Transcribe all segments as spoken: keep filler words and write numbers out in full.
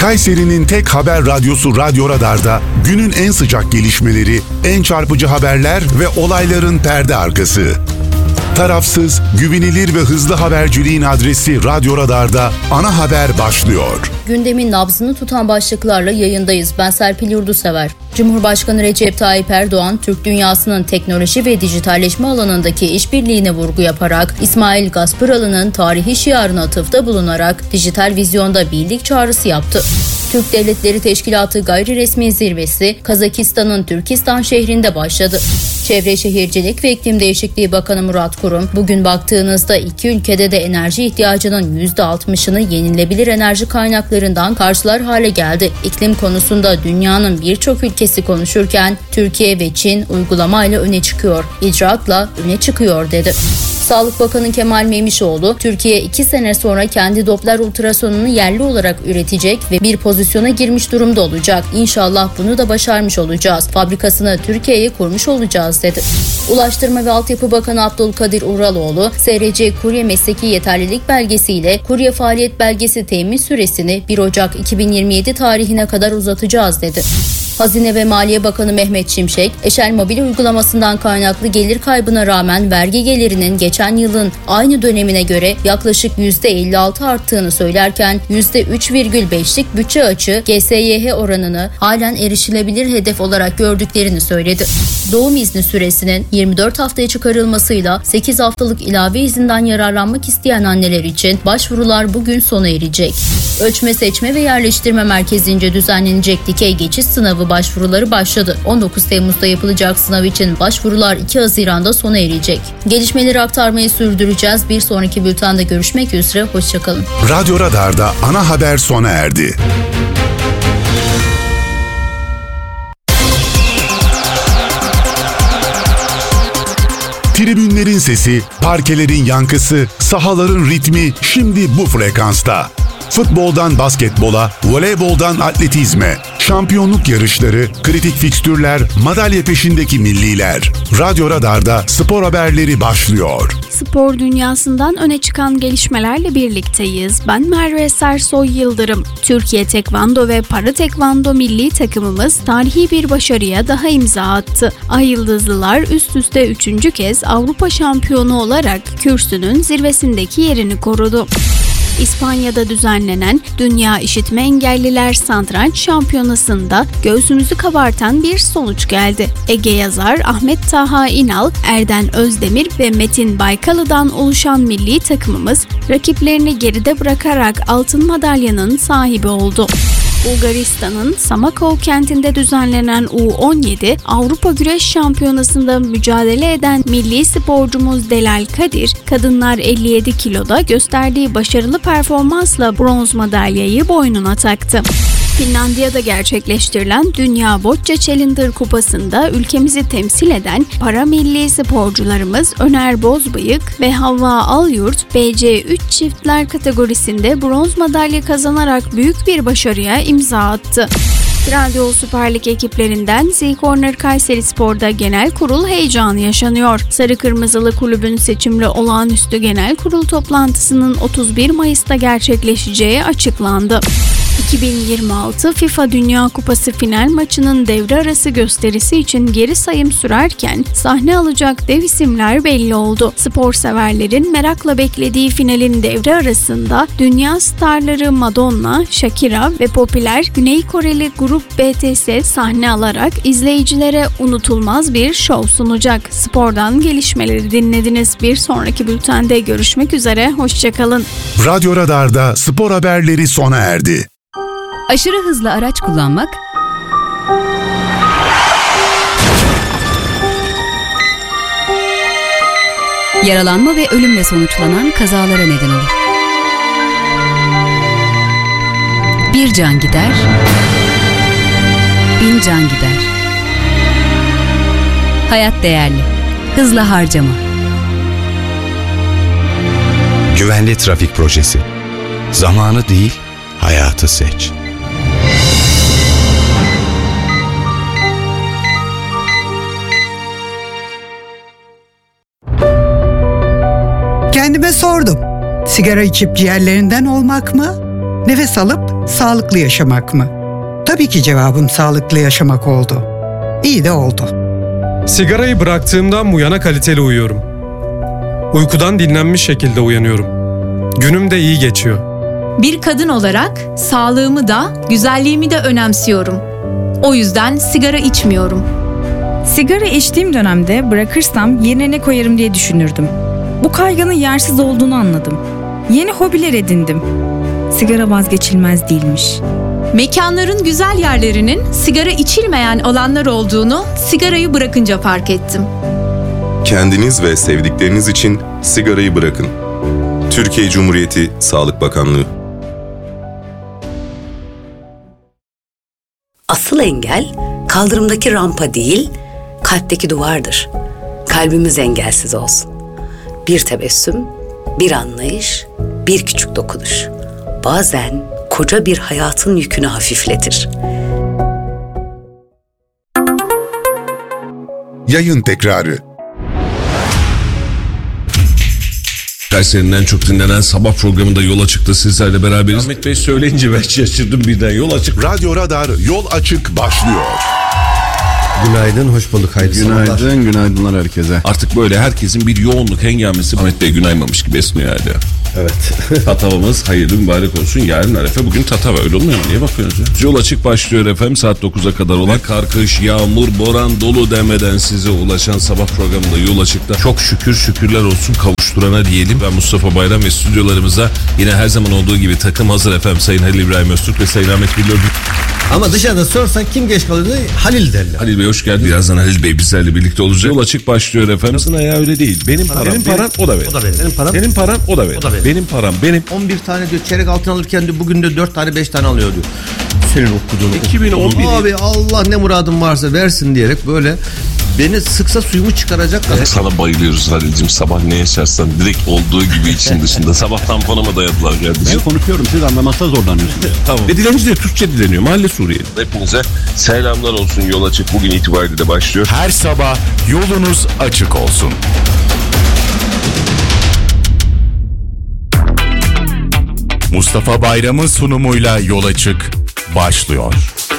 Kayseri'nin tek haber radyosu Radyo Radar'da günün en sıcak gelişmeleri, en çarpıcı haberler ve olayların perde arkası. Tarafsız, güvenilir ve hızlı haberciliğin adresi Radyo Radar'da ana haber başlıyor. Gündemin nabzını tutan başlıklarla yayındayız. Ben Serpil Yurdusever. Cumhurbaşkanı Recep Tayyip Erdoğan, Türk dünyasının teknoloji ve dijitalleşme alanındaki işbirliğine vurgu yaparak, İsmail Gaspıralı'nın tarihi şiarına atıfta bulunarak dijital vizyonda birlik çağrısı yaptı. Türk Devletleri Teşkilatı gayri resmi zirvesi Kazakistan'ın Türkistan şehrinde başladı. Çevre Şehircilik ve İklim Değişikliği Bakanı Murat Kurum, bugün baktığınızda iki ülkede de enerji ihtiyacının yüzde altmışını yenilebilir enerji kaynaklarından karşılar hale geldi. İklim konusunda dünyanın birçok ülkesi konuşurken Türkiye ve Çin uygulamayla öne çıkıyor, icraatla öne çıkıyor dedi. Sağlık Bakanı Kemal Memişoğlu, Türkiye iki sene sonra kendi Doppler ultrasonunu yerli olarak üretecek ve bir pozisyona girmiş durumda olacak. İnşallah bunu da başarmış olacağız. Fabrikasını Türkiye'ye kurmuş olacağız dedi. Ulaştırma ve Altyapı Bakanı Abdülkadir Uraloğlu, S R C kurye mesleki yeterlilik belgesiyle kurye faaliyet belgesi temin süresini bir Ocak iki bin yirmi yedi tarihine kadar uzatacağız dedi. Hazine ve Maliye Bakanı Mehmet Şimşek, Eşel Mobil uygulamasından kaynaklı gelir kaybına rağmen vergi gelirinin geçen yılın aynı dönemine göre yaklaşık yüzde elli altı arttığını söylerken yüzde üç virgül beşlik bütçe açığı G S Y H oranını halen erişilebilir hedef olarak gördüklerini söyledi. Doğum izni süresinin yirmi dört haftaya çıkarılmasıyla sekiz haftalık ilave izinden yararlanmak isteyen anneler için başvurular bugün sona erecek. Ölçme, Seçme ve Yerleştirme Merkezi'nce düzenlenecek dikey geçiş sınavı başvuruları başladı. on dokuz Temmuz'da yapılacak sınav için başvurular iki Haziran'da sona erecek. Gelişmeleri aktarmayı sürdüreceğiz. Bir sonraki bültende görüşmek üzere. Hoşçakalın. Radyo Radar'da ana haber sona erdi. Tribünlerin sesi, parkelerin yankısı, sahaların ritmi şimdi bu frekansta. Futboldan basketbola, voleyboldan atletizme, şampiyonluk yarışları, kritik fikstürler, madalya peşindeki milliler. Radyo Radar'da spor haberleri başlıyor. Spor dünyasından öne çıkan gelişmelerle birlikteyiz. Ben Merve Sersoy Yıldırım. Türkiye Tekvando ve Para Tekvando milli takımımız tarihi bir başarıya daha imza attı. Ay Yıldızlılar üst üste üçüncü kez Avrupa şampiyonu olarak kürsünün zirvesindeki yerini korudu. İspanya'da düzenlenen Dünya İşitme Engelliler Satranç Şampiyonası'nda göğsümüzü kabartan bir sonuç geldi. Ege Yazar, Ahmet Taha İnal, Erden Özdemir ve Metin Baykalı'dan oluşan milli takımımız rakiplerini geride bırakarak altın madalyanın sahibi oldu. Bulgaristan'ın Samakov kentinde düzenlenen U on yedi Avrupa Güreş Şampiyonası'nda mücadele eden milli sporcumuz Delal Kadir, kadınlar elli yedi kiloda gösterdiği başarılı performansla bronz madalyayı boynuna taktı. Finlandiya'da gerçekleştirilen Dünya Bocce Challenger Kupası'nda ülkemizi temsil eden para milli sporcularımız Öner Bozbıyık ve Havva Alyurt B C üç çiftler kategorisinde bronz madalya kazanarak büyük bir başarıya imza attı. Trendyol Süper Lig ekiplerinden Z-Corner Kayserispor'da genel kurul heyecanı yaşanıyor. Sarı Kırmızılı kulübün seçimli olağanüstü genel kurul toplantısının otuz bir Mayıs'ta gerçekleşeceği açıklandı. iki bin yirmi altı FIFA Dünya Kupası final maçının devre arası gösterisi için geri sayım sürerken sahne alacak dev isimler belli oldu. Spor severlerin merakla beklediği finalin devre arasında dünya starları Madonna, Shakira ve popüler Güney Koreli grup B T S sahne alarak izleyicilere unutulmaz bir şov sunacak. Spordan gelişmeleri dinlediniz. Bir sonraki bültende görüşmek üzere. Hoşçakalın. Radyo Radar'da spor haberleri sona erdi. Aşırı hızlı araç kullanmak, yaralanma ve ölümle sonuçlanan kazalara neden olur. Bir can gider, bin can gider. Hayat değerli, hızla harcama. Güvenli trafik projesi. Zamanı değil, hayatı seç. Kendime sordum. Sigara içip ciğerlerinden olmak mı? Nefes alıp sağlıklı yaşamak mı? Tabii ki cevabım sağlıklı yaşamak oldu. İyi de oldu. Sigarayı bıraktığımdan bu yana kaliteli uyuyorum. Uykudan dinlenmiş şekilde uyanıyorum. Günüm de iyi geçiyor. Bir kadın olarak sağlığımı da, güzelliğimi de önemsiyorum. O yüzden sigara içmiyorum. Sigara içtiğim dönemde bırakırsam yerine ne koyarım diye düşünürdüm. Bu kaygının yersiz olduğunu anladım. Yeni hobiler edindim. Sigara vazgeçilmez değilmiş. Mekanların güzel yerlerinin sigara içilmeyen alanlar olduğunu sigarayı bırakınca fark ettim. Kendiniz ve sevdikleriniz için sigarayı bırakın. Türkiye Cumhuriyeti Sağlık Bakanlığı. Asıl engel kaldırımdaki rampa değil, kalpteki duvardır. Kalbimiz engelsiz olsun. Bir tebessüm, bir anlayış, bir küçük dokunuş. Bazen koca bir hayatın yükünü hafifletir. Yayın tekrarı. Kayseri'nin en çok dinlenen sabah programında Yola Çık'ta sizlerle beraberiz. Ahmet Bey söyleyince ben şaşırdım birden. Yol Açık. Radyo Radar Yol Açık başlıyor. Günaydın, hoş bulduk. Hayırlı Günaydın, sabahlar. günaydınlar herkese. Artık böyle herkesin bir yoğunluk hengamesi Ahmet Bey günaymamış gibi esniyor hala. Evet. Tatavamız hayırlı mübarek olsun. Yarın Arefe, bugün Tatava, öyle olmuyor mu? Niye bakıyorsunuz ya? Yol Açık başlıyor efendim. Saat dokuza kadar olan kar, kış, yağmur, boran, dolu demeden size ulaşan sabah programında Yol Açık'ta çok şükür şükürler olsun kavuşturana diyelim. Ben Mustafa Bayram ve stüdyolarımıza yine her zaman olduğu gibi takım hazır efendim. Sayın Halil İbrahim Öztürk ve Sayın Ahmet Billur. Ama dışarıda sorsan kim geç kalıyor? Halil derler. Halil Bey hoş geldin. Birazdan Halil Bey bizlerle birlikte olacak. Yol Açık başlıyor efendim. Aslında ya öyle değil. Benim param, benim param o da benim. O da benim. Benim param. Senin paran o da benim. O da benim. Benim param benim. on bir tane diyor çeyrek altın alırken diyor bugün de dört tane beş tane alıyor diyor. Senin okuduğunu. iki bin on bir. Abi Allah ne muradın varsa versin diyerek böyle beni sıksa suyumu çıkaracak kadar. Sana bayılıyoruz Halil'cim. Sabah ne yaşarsan direkt olduğu gibi için dışında. Sabah tamponuma dayadılar kardeşim. Ben konuşuyorum, siz anlamakta zorlanıyorsunuz. Tamam. Ve dilenci de Türkçe dileniyor. Mahalle Suriyeli. Hepinize selamlar olsun. Yol Açık bugün itibariyle de başlıyor. Her sabah yolunuz açık olsun. Mustafa Bayram'ın sunumuyla Yol Açık başlıyor.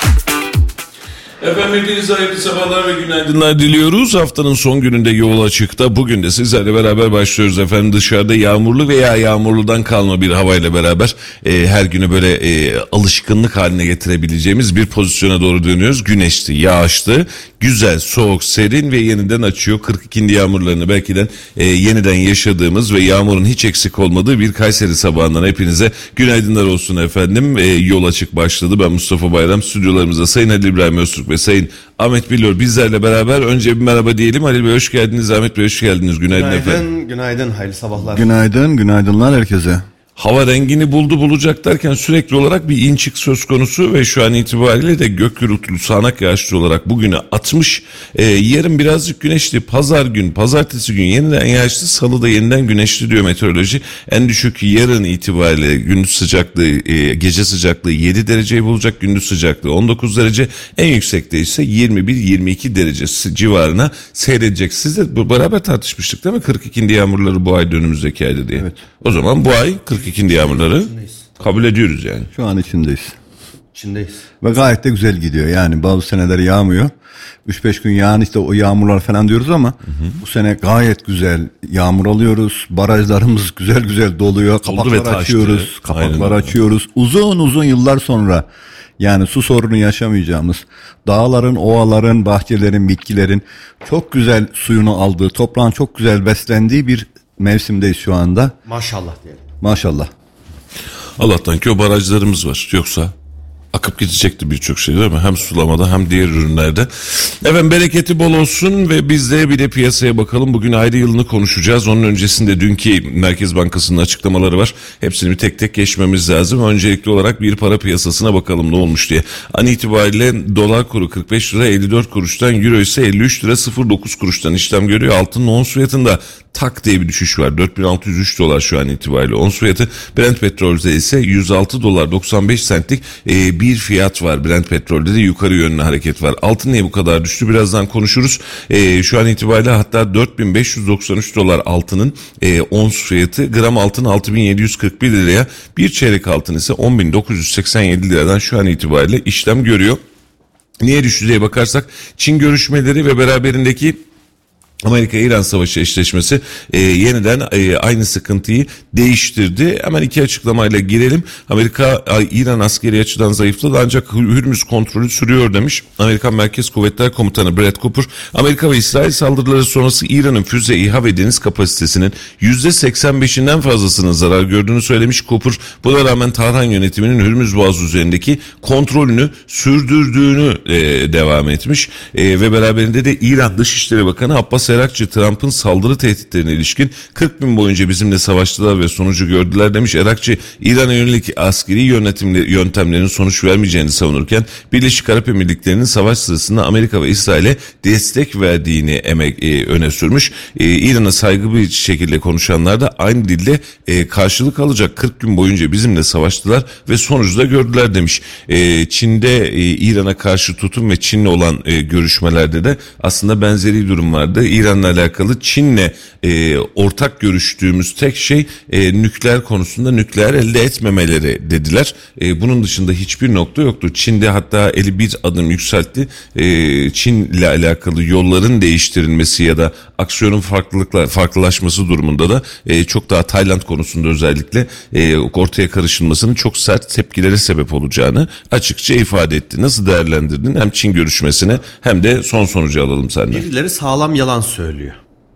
Efendim hepinize hayırlı sabahlar ve günaydınlar diliyoruz. Haftanın son gününde Yol Açık'ta bugün de sizlerle beraber başlıyoruz efendim. Dışarıda yağmurlu veya yağmurludan kalma bir havayla beraber e, her günü böyle e, alışkınlık haline getirebileceğimiz bir pozisyona doğru dönüyoruz. Güneşli, yağışlı, güzel, soğuk, serin ve yeniden açıyor. kırk ikindi yağmurlarını belki de e, yeniden yaşadığımız ve yağmurun hiç eksik olmadığı bir Kayseri sabahından hepinize günaydınlar olsun efendim. E, Yol Açık başladı. Ben Mustafa Bayram, stüdyolarımızda Sayın Halil İbrahim Öztürk ve Sayın Ahmet Billur bizlerle beraber. Önce bir merhaba diyelim. Halil Bey hoş geldiniz. Ahmet Bey hoş geldiniz. Günaydın, günaydın efendim. Günaydın, hayırlı sabahlar. Günaydın, günaydınlar herkese. Hava rengini buldu bulacak derken sürekli olarak bir inçik söz konusu ve şu an itibariyle de gök gürültülü sağanak yağışlı olarak bugüne atmış. Ee, yarın birazcık güneşli, pazar gün, pazartesi gün yeniden yağışlı, salıda yeniden güneşli diyor meteoroloji. En düşük yarın itibariyle gündüz sıcaklığı, e, gece sıcaklığı yedi dereceyi bulacak, gündüz sıcaklığı on dokuz derece, en yüksekte ise yirmi bir yirmi iki derece civarına seyredecek. Siz de beraber tartışmıştık değil mi? kırk ikindi yağmurları bu ay önümüzdeki ayda diye. Evet. O zaman bu ay kırk ikindi yağmurları kabul ediyoruz yani. Şu an içindeyiz. İçindeyiz. Ve gayet de güzel gidiyor. Yani bazı seneler yağmıyor. üç beş gün yağan işte o yağmurlar falan diyoruz ama hı hı. bu sene gayet güzel yağmur alıyoruz. Barajlarımız güzel güzel doluyor. Kapaklar açıyoruz. Kapaklar açıyoruz. Uzun uzun yıllar sonra yani su sorunu yaşamayacağımız, dağların, ovaların, bahçelerin, bitkilerin çok güzel suyunu aldığı, toprağın çok güzel beslendiği bir mevsimdeyiz şu anda. Maşallah diyelim. Maşallah. Allah'tan ki o barajlarımız var. Yoksa akıp gidecekti birçok şey değil mi? Hem sulamada hem diğer ürünlerde. Efendim bereketi bol olsun ve biz de bir de piyasaya bakalım. Bugün ayrı yılını konuşacağız. Onun öncesinde dünkü Merkez Bankası'nın açıklamaları var. Hepsini bir tek tek geçmemiz lazım. Öncelikli olarak bir para piyasasına bakalım ne olmuş diye. An itibariyle dolar kuru kırk beş lira elli dört kuruştan, euro ise elli üç lira sıfır dokuz kuruştan işlem görüyor. Altının ons fiyatında tak diye bir düşüş var. dört bin altı yüz üç dolar şu an itibariyle ons fiyatı. Brent petrolde ise yüz altı dolar doksan beş sentlik e, bir bir fiyat var. Brent petrolde de yukarı yönlü hareket var. Altın niye bu kadar düştü? Birazdan konuşuruz. E, şu an itibariyle hatta dört bin beş yüz doksan üç dolar altının e, ons fiyatı. Gram altın altı bin yedi yüz kırk bir liraya. Bir çeyrek altın ise on bin dokuz yüz seksen yedi liradan şu an itibariyle işlem görüyor. Niye düştü diye bakarsak Çin görüşmeleri ve beraberindeki Amerika-İran savaşı eşleşmesi e, yeniden e, aynı sıkıntıyı değiştirdi. Hemen iki açıklamayla girelim. Amerika, İran askeri açıdan zayıfladı ancak Hürmüz kontrolü sürüyor demiş. Amerikan Merkez Kuvvetler Komutanı Brad Cooper, Amerika ve İsrail saldırıları sonrası İran'ın füze, İHA ve deniz kapasitesinin yüzde seksen beşinden fazlasının zarar gördüğünü söylemiş. Cooper, buna rağmen Tahran yönetiminin Hürmüz Boğazı üzerindeki kontrolünü sürdürdüğünü e, devam etmiş. E, ve beraberinde de İran Dışişleri Bakanı Abbas Erakçı, Trump'ın saldırı tehditlerine ilişkin kırk gün boyunca bizimle savaştılar ve sonucu gördüler demiş. Erakçı, İran'a yönelik askeri yönetimli, yöntemlerin sonuç vermeyeceğini savunurken Birleşik Arap Emirlikleri'nin savaş sırasında Amerika ve İsrail'e destek verdiğini emek e, öne sürmüş. E, İran'a saygı bir şekilde konuşanlar da aynı dilde e, karşılık alacak kırk gün boyunca bizimle savaştılar ve sonucu da gördüler demiş. E, Çin'de e, İran'a karşı tutum ve Çin'le olan e, görüşmelerde de aslında benzeri durum vardı. İran'la alakalı Çin'le e, ortak görüştüğümüz tek şey e, nükleer konusunda nükleer elde etmemeleri dediler. E, bunun dışında hiçbir nokta yoktu. Çin'de hatta eli bir adım yükseltti. E, Çin'le alakalı yolların değiştirilmesi ya da aksiyonun farklılıkla farklılaşması durumunda da e, çok daha Tayland konusunda özellikle e, ortaya karışılmasının çok sert tepkilere sebep olacağını açıkça ifade etti. Nasıl değerlendirdin hem Çin görüşmesini hem de son sonucu alalım senden. Birileri sağlam yalan söylüyor.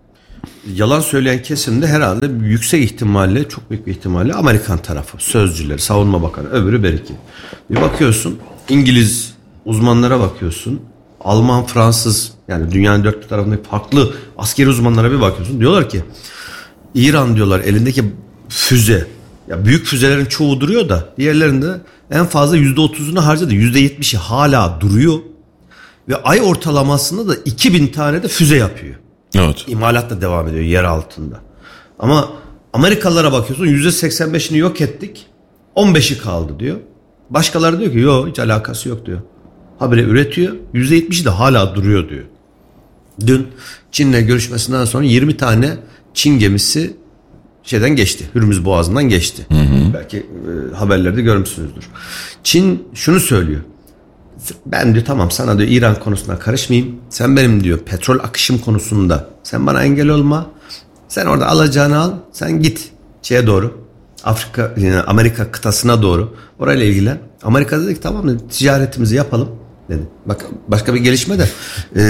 Yalan söyleyen kesimde herhalde yüksek ihtimalle, çok büyük bir ihtimalle Amerikan tarafı, sözcüleri, savunma bakanı, öbürü belki. Bir bakıyorsun İngiliz uzmanlara bakıyorsun, Alman, Fransız, yani dünyanın dört bir tarafındaki farklı askeri uzmanlara bir bakıyorsun. Diyorlar ki İran diyorlar elindeki füze, ya büyük füzelerin çoğu duruyor da diğerlerinde en fazla yüzde otuzunu harcadı, yüzde yetmişi hala duruyor. Ve ay ortalamasında da iki bin tane de füze yapıyor. Evet. İmalatla devam ediyor yer altında. Ama Amerikalılara bakıyorsun yüzde seksen beşini yok ettik. on beşi kaldı diyor. Başkaları diyor ki yok hiç alakası yok diyor. Habire üretiyor. yüzde yetmişi de hala duruyor diyor. Dün Çin'le görüşmesinden sonra yirmi tane Çin gemisi şeyden geçti. Hürmüz Boğazı'ndan geçti. Hı hı. Belki e, haberlerde görmüşsünüzdür. Çin şunu söylüyor. Ben diyor tamam sana diyor İran konusuna karışmayayım. Sen benim diyor petrol akışım konusunda sen bana engel olma. Sen orada alacağını al. Sen git şeye doğru. Afrika yani Amerika kıtasına doğru. Orayla ilgilen. Amerika dedi ki tamam dedi, ticaretimizi yapalım dedi. Bak başka bir gelişme de e,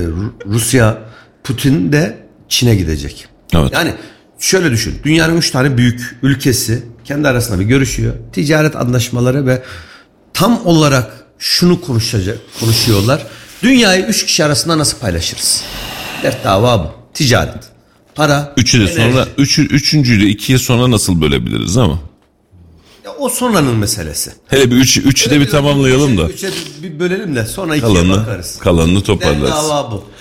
Rusya Putin de Çin'e gidecek. Evet. Yani şöyle düşün. Dünyanın üç tane büyük ülkesi kendi arasında bir görüşüyor. Ticaret anlaşmaları ve tam olarak şunu konuşacak, konuşuyorlar. Dünyayı üç kişi arasında nasıl paylaşırız? Dert dava bu. Ticaret, para, Üçü de enerji. sonra, üçü, üçüncüyü de ikiye sonra nasıl bölebiliriz ama? Ya o sonranın meselesi. Hele bir üç, üçü de bir tamamlayalım da. Üçe bir bölelim de sonra ikiye Kalanını, bakarız. kalanını toparlarız. Dert dava bu.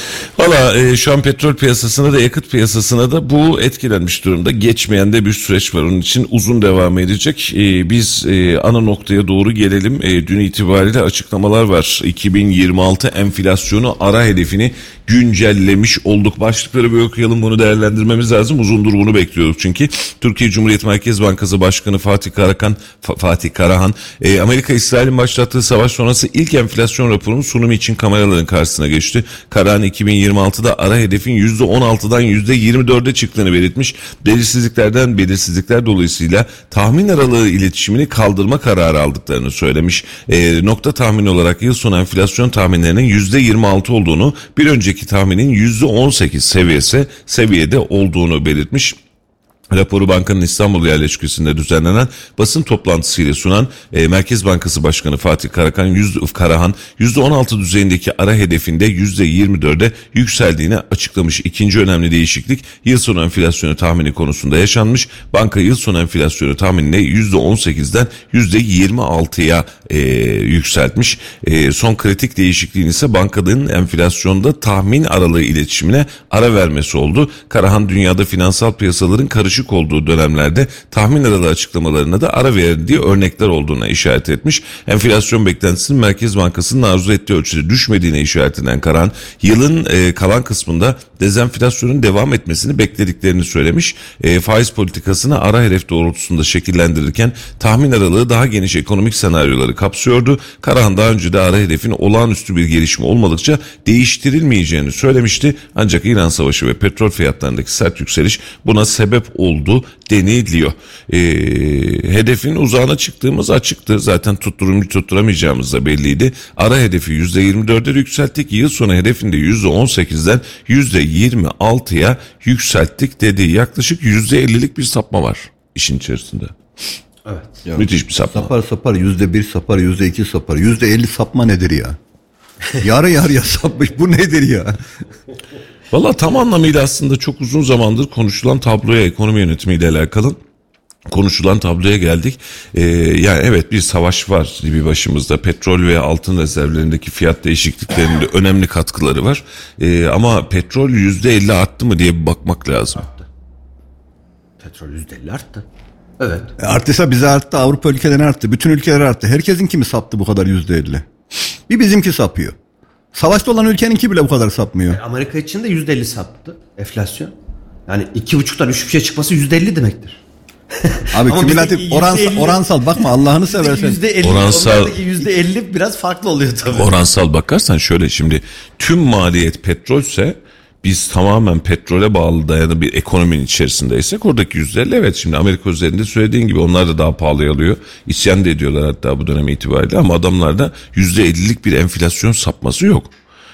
Valla e, şu an petrol piyasasına da yakıt piyasasına da bu etkilenmiş durumda. Geçmeyen de bir süreç var. Onun için uzun devam edecek. E, biz e, ana noktaya doğru gelelim. E, dün itibariyle açıklamalar var. iki bin yirmi altı enflasyonu ara hedefini güncellemiş olduk. Başlıkları bir okuyalım, bunu değerlendirmemiz lazım. Uzundur bunu bekliyorduk çünkü. Türkiye Cumhuriyet Merkez Bankası Başkanı Fatih Karahan, Fatih Karahan e, Amerika İsrail'in başlattığı savaş sonrası ilk enflasyon raporunun sunumu için kameraların karşısına geçti. Karahan iki bin yirmi altıda ara hedefin yüzde on altıdan yüzde yirmi dörde çıktığını belirtmiş. Belirsizliklerden belirsizlikler dolayısıyla tahmin aralığı iletişimini kaldırma kararı aldıklarını söylemiş. E, nokta tahmin olarak yıl sonu enflasyon tahminlerinin yüzde yirmi altı olduğunu, bir önceki tahminin yüzde on sekiz seviyesi seviyede olduğunu belirtmiş. Raporu bankanın İstanbul yerleşkesinde düzenlenen basın toplantısıyla sunan e, Merkez Bankası Başkanı Fatih Karahan, yüzde, Karahan yüzde on altı düzeyindeki ara hedefinde yüzde yirmi dörde yükseldiğini açıklamış. İkinci önemli değişiklik yıl sonu enflasyonu tahmini konusunda yaşanmış. Banka yıl sonu enflasyonu tahminini yüzde on sekizden yüzde yirmi altıya e, yükseltmiş. E, son kritik değişikliğin ise bankanın enflasyonda tahmin aralığı iletişimine ara vermesi oldu. Karahan dünyada finansal piyasaların karışık karışık olduğu dönemlerde tahmin aralığı açıklamalarına da ara verdiği örnekler olduğuna işaret etmiş. Enflasyon beklentisinin Merkez Bankası'nın arzu ettiği ölçüde düşmediğine işaret eden Karahan, yılın e, kalan kısmında dezenflasyonun devam etmesini beklediklerini söylemiş. E, faiz politikasını ara hedef doğrultusunda şekillendirirken tahmin aralığı daha geniş ekonomik senaryoları kapsıyordu. Karahan daha önce de ara hedefin olağanüstü bir gelişme olmadıkça değiştirilmeyeceğini söylemişti. Ancak İran Savaşı ve petrol fiyatlarındaki sert yükseliş buna sebep oldu deniliyor. E, hedefin uzağına çıktığımız açıktı. Zaten tutturumu tutturamayacağımız da belliydi. Ara hedefi yüzde yirmi dörde yükselttik. Yıl sonu hedefinde yüzde on sekizden yüzde yirmi altıya yükselttik dedi. Yaklaşık yüzde ellilik bir sapma var işin içerisinde. Evet. Ya, müthiş bir sapma. Sapar sapar yüzde bir sapar, yüzde iki sapar, yüzde elli sapma nedir ya? Yarı yarıya sapmış, bu nedir ya? Valla tam anlamıyla aslında çok uzun zamandır konuşulan tabloya, ekonomi yönetimiyle alakalı konuşulan tabloya geldik. Ee, yani evet, bir savaş var bir başımızda. Petrol ve altın rezervlerindeki fiyat değişikliklerinde önemli katkıları var. Ee, ama petrol yüzde elli arttı mı diye bir bakmak lazım. Arttı. Petrol yüzde elli arttı. Evet. E arttıysa bize arttı, Avrupa ülkelerine arttı, bütün ülkeler arttı. Herkesin kimi saptı bu kadar yüzde elli? Bir bizimki sapıyor. Savaşta olan ülkeninki bile bu kadar sapmıyor. E, Amerika için de yüzde elli saptı enflasyon. Yani iki buçuktan üç buçuğa çıkması yüzde elli demektir. Abi kümülatif oransal, oransal bakma Allah'ını seversen. yüzde elli, oransal, yüzde elli biraz farklı oluyor tabii. Oransal bakarsan şöyle, şimdi tüm maliyet petrolse, biz tamamen petrole bağlı dayalı bir ekonominin içerisindeysek oradaki yüzde elli, evet, şimdi Amerika üzerinde söylediğin gibi onlar da daha pahalıya alıyor. İsyan da ediyorlar hatta bu dönem itibariyle, ama adamlarda yüzde ellilik bir enflasyon sapması yok.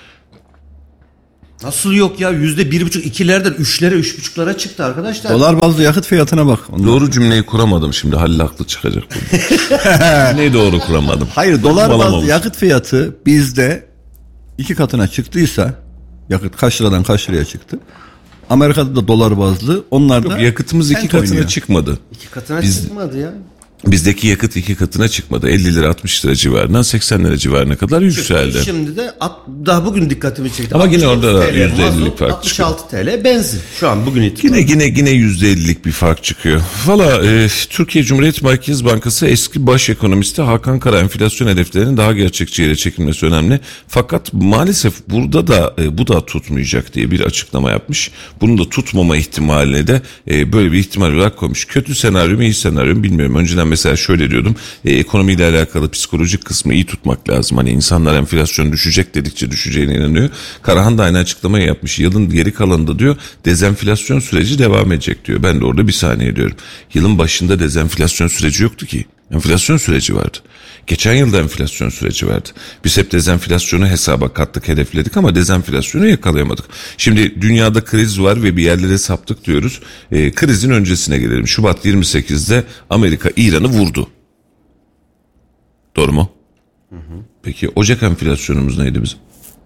Nasıl yok ya? Yüzde bir buçuk ikilerden üçlere, üç buçuklara çıktı arkadaşlar. Dolar bazlı yakıt fiyatına bak. Ondan. Doğru cümleyi kuramadım şimdi. Halil haklı çıkacak burada. Neyi doğru kuramadım? Hayır, dolar bazlı yakıt fiyatı bizde iki katına çıktıysa, yakıt kaç liradan kaç liraya çıktı? Amerika'da da dolar bazlı. Onlar da yok, yakıtımız iki katına oynuyor. Çıkmadı. İki katına Biz, çıkmadı ya. Bizdeki yakıt iki katına çıkmadı. elli lira altmış lira civarından seksen lira civarına kadar yükseldi. Şimdi de at, daha bugün dikkatimi çekti. Ama yine orada da yüzde ellilik fark altmış altı TL benzin şu an bugün itibariyle. Yine yine yine yüzde ellilik bir fark çıkıyor. Valla e, Türkiye Cumhuriyet Merkez Bankası eski baş ekonomisti Hakan Kara, enflasyon hedeflerinin daha gerçekçi yere çekilmesi önemli. Fakat maalesef burada da e, bu da tutmayacak diye bir açıklama yapmış. Bunun da tutmama ihtimaline de e, böyle bir ihtimal olarak koymuş. Kötü senaryo mu iyi senaryo mu bilmiyorum. Önceden mesela şöyle diyordum, e, ekonomiyle alakalı psikolojik kısmı iyi tutmak lazım. Hani insanlar enflasyon düşecek dedikçe düşeceğine inanıyor. Karahan da aynı açıklamayı yapmış. Yılın geri kalanında diyor dezenflasyon süreci devam edecek diyor. Ben de orada bir saniye diyorum. Yılın başında dezenflasyon süreci yoktu ki. Enflasyon süreci vardı. Geçen yılda enflasyon süreci vardı. Biz hep dezenflasyonu hesaba kattık, hedefledik ama dezenflasyonu yakalayamadık. Şimdi dünyada kriz var ve bir yerlere saptık diyoruz. E, krizin öncesine gelelim. Şubat yirmi sekizde Amerika İran'ı vurdu. Doğru mu? Hı hı. Peki Ocak enflasyonumuz neydi bizim?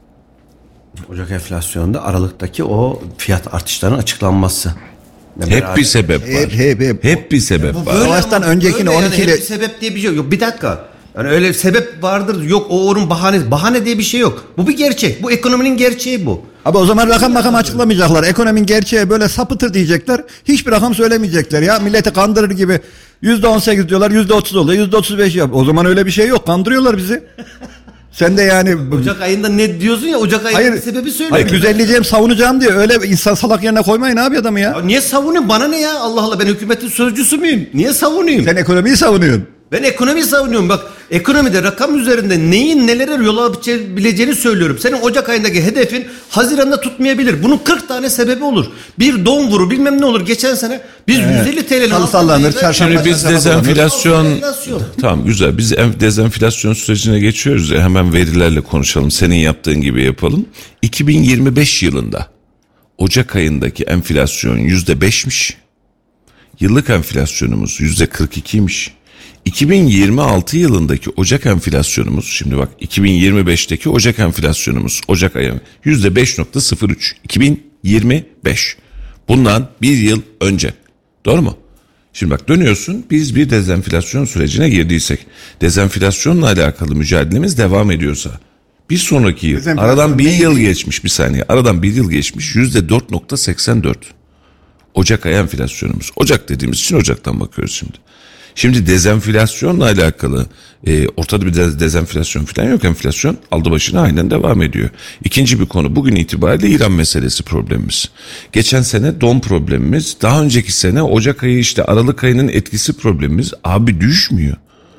Ocak enflasyonunda Aralık'taki o fiyat artışlarının açıklanması. Hep beraber. Bir sebep var. Hep hep hep. Hep bir sebep var. Savaştan öncekini on iki ile... Hep bir sebep diye bir şey yok. Yok bir dakika. Yani öyle sebep vardır. Yok o onun bahane. Bahane diye bir şey yok. Bu bir gerçek. Bu ekonominin gerçeği bu. Abi o zaman rakam rakam açıklamayacaklar. Ekonominin gerçeği böyle sapıtır diyecekler. Hiçbir rakam söylemeyecekler ya. Milleti kandırır gibi. yüzde on sekiz diyorlar, yüzde otuz oluyor, yüzde otuz beş yap. O zaman öyle bir şey yok. Kandırıyorlar bizi. Sen de yani... Ocak ayında ne diyorsun ya, Ocak ayında hayır, sebebi söyle. Hayır, güzelleyeceğim, savunacağım diye öyle insan salak yerine koymayın abi adamı ya. Ya niye savunuyorsun? Bana ne ya? Allah Allah, ben hükümetin sözcüsü müyüm? Niye savunayım? Sen ekonomiyi savunuyorsun. Ben ekonomiyi savunuyorum. Bak, ekonomide rakam üzerinde neyin nelere yol alabileceğini söylüyorum. Senin Ocak ayındaki hedefin Haziran'da tutmayabilir. Bunun kırk tane sebebi olur. Bir don vuru bilmem ne olur. Geçen sene biz evet. yüz elli TL'nin altında. Şimdi biz dezenflasyon... Tamam, güzel. Biz dezenflasyon sürecine geçiyoruz ya. Hemen verilerle konuşalım. Senin yaptığın gibi yapalım. iki bin yirmi beş yılında Ocak ayındaki enflasyon yüzde beşmiş. Yıllık enflasyonumuz yüzde kırk ikiymiş. iki bin yirmi altı yılındaki Ocak enflasyonumuz, şimdi bak iki bin yirmi beşteki Ocak enflasyonumuz Ocak ayı yüzde beş nokta sıfır üç. iki bin yirmi beş. Bundan bir yıl önce. Doğru mu? Şimdi bak dönüyorsun, biz bir dezenflasyon sürecine girdiysek, dezenflasyonla alakalı mücadelemiz devam ediyorsa, bir sonraki yıl, aradan bir yıl geçmiş, bir saniye, aradan bir yıl geçmiş, yüzde dört nokta seksen dört. Ocak ayı enflasyonumuz. Ocak dediğimiz için Ocak'tan bakıyoruz şimdi. Şimdi dezenflasyonla alakalı e, ortada bir de, dezenflasyon falan yok. Enflasyon aldı başına aynen devam ediyor. İkinci bir konu bugün itibariyle İran meselesi problemimiz. Geçen sene don problemimiz. Daha önceki sene Ocak ayı işte Aralık ayının etkisi problemimiz. Abi düşmüyor.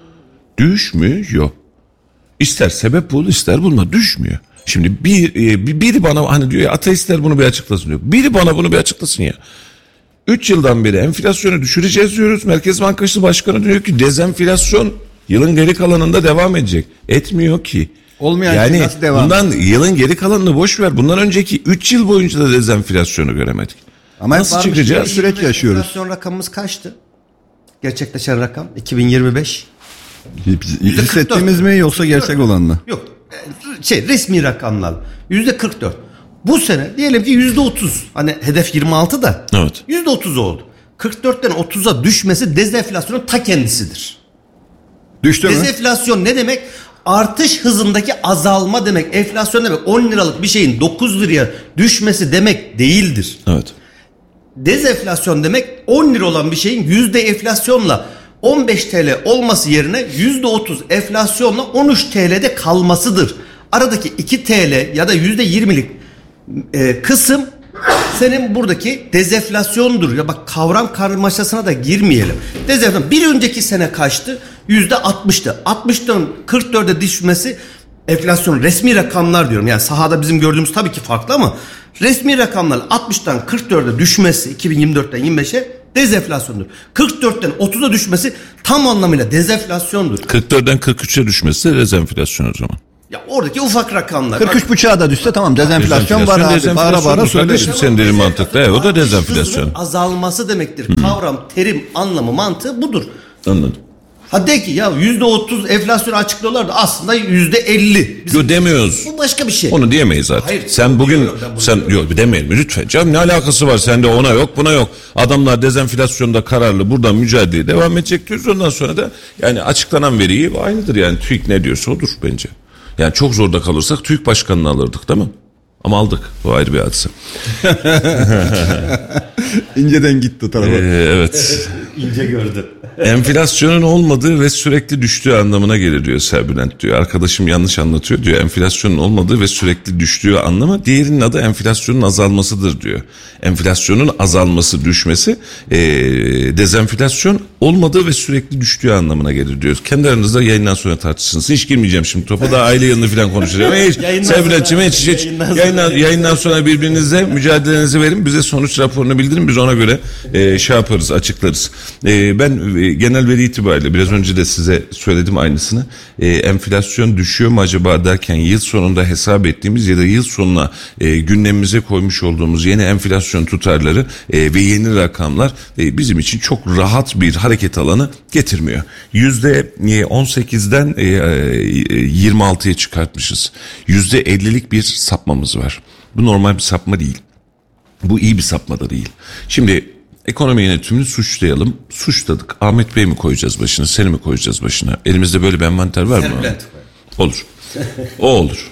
Düşmüyor. İster sebep bul ister bulma düşmüyor. Şimdi bir, bir biri bana hani diyor ya ateistler bunu bir açıklasın diyor. Biri bana bunu bir açıklasın ya. üç yıldan beri enflasyonu düşüreceğiz diyoruz. Merkez Bankası Başkanı diyor ki dezenflasyon yılın geri kalanında devam edecek. Etmiyor ki. Olmayan yani nasıl devam? Bundan yılın geri kalanını boş ver. Bundan önceki üç yıl boyunca da dezenflasyonu göremedik. Ama nasıl çıkacağız? Süreç yaşıyoruz. Enflasyon rakamımız kaçtı? Gerçekleşen rakam iki bin yirmi beş. Hissettiğimiz mi yoksa gerçek olan mı? Yok. Şey resmi rakamlar. yüzde kırk dört. Bu sene diyelim ki yüzde otuz. Hani hedef yirmi altı da. Evet. yüzde otuz oldu. kırk dörtten otuza düşmesi dezenflasyonun ta kendisidir. Düştü mü? Dezenflasyon ne demek? Artış hızındaki azalma demek. Enflasyon demek on liralık bir şeyin dokuz liraya düşmesi demek değildir. Evet. Dezenflasyon demek on lira olan bir şeyin yüzde enflasyonla on beş T L olması yerine yüzde otuz enflasyonla on üç T L'de kalmasıdır. Aradaki iki T L ya da yüzde yirmilik e, kısım senin buradaki dezenflasyondur. Ya bak kavram karmaşasına da girmeyelim. Dezenflasyon bir önceki sene kaçtı? yüzde altmıştı. altmıştan kırk dörde düşmesi enflasyon resmi rakamlar diyorum. Yani sahada bizim gördüğümüz tabii ki farklı ama resmi rakamlar altmıştan kırk dörde düşmesi iki bin yirmi dörtten yirmi beşe dezenflasyondur. kırk dörtten otuza düşmesi tam anlamıyla dezenflasyondur. kırk dörtten kırk üçe düşmesi de dezenflasyon o zaman. Ya oradaki ufak rakamlar. kırk üç buçuğa da düşse tamam dezenflasyon var abi. Bağıra bağıra söylerim. Senin dediğin mantıkta evet, o da dezenflasyon. Azalması demektir. Hı-hı. Kavram, terim, anlamı, mantığı budur. Anladım. Ha de ki ya yüzde otuz enflasyonu açıklıyorlar da aslında yüzde elli. Yo demiyoruz. Bu başka bir şey. Onu diyemeyiz zaten. Hayır, sen bugün sen yok demeyelim lütfen. Canım ne alakası var sende ona yok buna yok. Adamlar dezenflasyonda kararlı buradan mücadeleye devam edecek diyoruz. Ondan sonra da yani açıklanan veriyi aynıdır yani TÜİK ne diyorsa odur bence. Yani çok zorda kalırsak TÜİK başkanını alırdık değil mi? Ama aldık. O ayrı bir hadise. İnceden gitti o tarafa. Ee, evet. İnce gördü. Enflasyonun olmadığı ve sürekli düştüğü anlamına gelir diyor Serbülent diyor. Arkadaşım yanlış anlatıyor diyor. Enflasyonun olmadığı ve sürekli düştüğü anlamı diğerinin adı enflasyonun azalmasıdır diyor. Enflasyonun azalması düşmesi e, dezenflasyon olmadığı ve sürekli düştüğü anlamına gelir diyoruz. Kendi aranızda yayından sonra tartışırsınız. Hiç girmeyeceğim şimdi topa da aile yanını falan konuşacağım. Hiç Serbülent'cim hiç hiç yayından, yayından sonra birbirinize mücadelenizi verin. Bize sonuç raporunu bildirin. Biz ona göre e, şey yaparız açıklarız. E, ben e, genel veri itibariyle biraz önce de size söyledim aynısını. E, enflasyon düşüyor mu acaba derken yıl sonunda hesap ettiğimiz ya da yıl sonuna e, gündemimize koymuş olduğumuz yeni enflasyon tutarları e, ve yeni rakamlar e, bizim için çok rahat bir hareket alanı getirmiyor. Yüzde on sekizden e, yirmi altıya çıkartmışız. Yüzde ellilik bir sapmamız var. Bu normal bir sapma değil. Bu iyi bir sapma da değil. Şimdi ekonomi yönetimini suçlayalım. Suçladık. Ahmet Bey mi koyacağız başına, seni mi koyacağız başına? Elimizde böyle bir envanter var mı? Olur. O olur.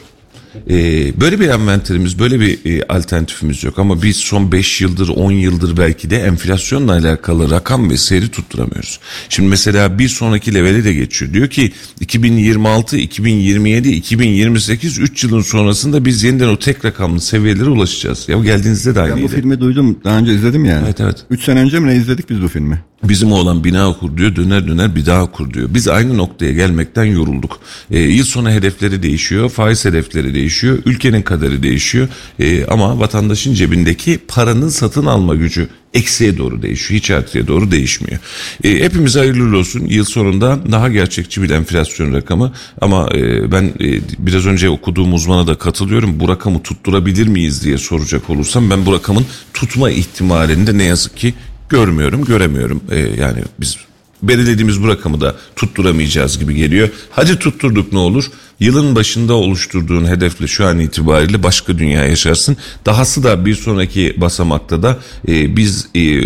Ee, böyle bir envanterimiz, böyle bir e, alternatifimiz yok ama biz son beş yıldır, on yıldır belki de enflasyonla alakalı rakam ve seyri tutturamıyoruz. Şimdi mesela bir sonraki levele de geçiyor. Diyor ki iki bin yirmi altı, iki bin yirmi yedi, iki bin yirmi sekiz üç yılın sonrasında biz yeniden o tek rakamlı seviyelere ulaşacağız. Ya geldiğinizde de aynıydı. Ben bu filmi duydum. Daha önce izledim yani. Evet evet. üç sene önce mi ne izledik biz bu filmi? Bizim oğlan bina okur diyor, döner döner bir daha okur diyor. Biz aynı noktaya gelmekten yorulduk. Ee, yıl sonu hedefleri değişiyor, faiz hedefleri değişiyor, ülkenin kaderi değişiyor. Ee, ama vatandaşın cebindeki paranın satın alma gücü eksiye doğru değişiyor, hiç artıya doğru değişmiyor. E, hepimize hayırlı olsun. Yıl sonunda daha gerçekçi bir enflasyon rakamı ama e, ben e, biraz önce okuduğum uzmana da katılıyorum. Bu rakamı tutturabilir miyiz diye soracak olursam ben bu rakamın tutma ihtimalini de ne yazık ki görmüyorum, göremiyorum. E, yani biz belirlediğimiz bu rakamı da tutturamayacağız gibi geliyor. Hadi tutturduk ne olur? Yılın başında oluşturduğun hedefle şu an itibariyle başka dünya yaşarsın. Dahası da bir sonraki basamakta da e, biz e,